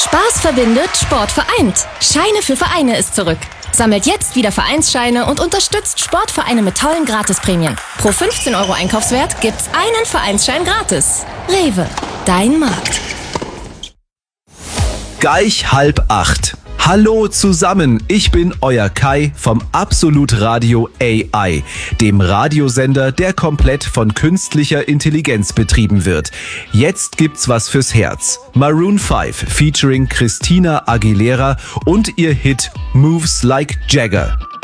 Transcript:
Spaß verbindet, Sport vereint. Scheine für Vereine ist zurück. Sammelt jetzt wieder Vereinsscheine und unterstützt Sportvereine mit tollen Gratisprämien. Pro 15 € Einkaufswert gibt's einen Vereinsschein gratis. Rewe, dein Markt. Gleich 7:30. Hallo zusammen, ich bin euer Kai vom Absolut Radio AI, dem Radiosender, der komplett von künstlicher Intelligenz betrieben wird. Jetzt gibt's was fürs Herz. Maroon 5 featuring Christina Aguilera und ihr Hit Moves Like Jagger.